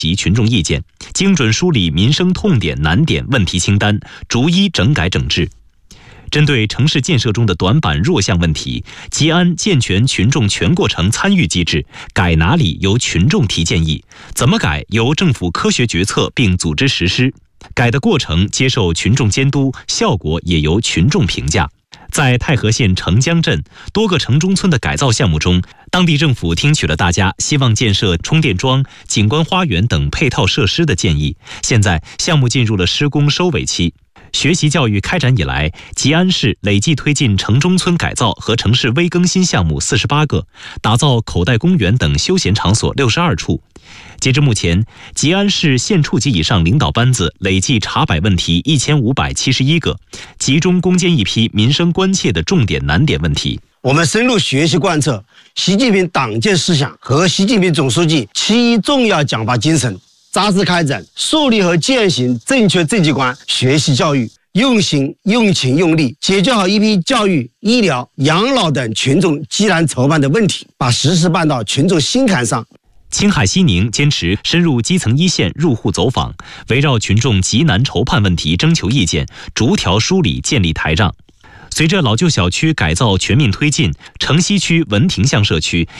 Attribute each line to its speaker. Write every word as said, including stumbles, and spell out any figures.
Speaker 1: 及群众意见，精准梳理民生痛点难点问题清单，逐一整改整治。针对城市建设中的短板弱项问题，吉安健全群众全过程参与机制，改哪里由群众提建议，怎么改由政府科学决策并组织实施，改的过程接受群众监督，效果也由群众评价。在太和县城江镇多个城中村的改造项目中，当地政府听取了大家希望建设充电桩、景观花园等配套设施的建议。现在项目进入了施工收尾期。学习教育开展以来，吉安市累计推进城中村改造和城市微更新项目四十八个，打造口袋公园等休闲场所六十二处。截至目前，吉安市县处级以上领导班子累计查摆问题一千五百七十一个，集中攻坚一批民生关切的重点难点问题。
Speaker 2: 我们深入学习贯彻习近平党建思想和习近平总书记七一重要讲话精神，扎实开展树立和践行正确政绩观学习教育，用心、用情、用力解决好一批教育、医疗、养老等群众急难愁办的问题，把实事办到群众心坎上。
Speaker 1: 青海西宁坚持深入基层一线入户走访，围绕群众急难愁盼问题征求意见，逐条梳理建立台账。随着老旧小区改造全面推进，城西区文亭巷社区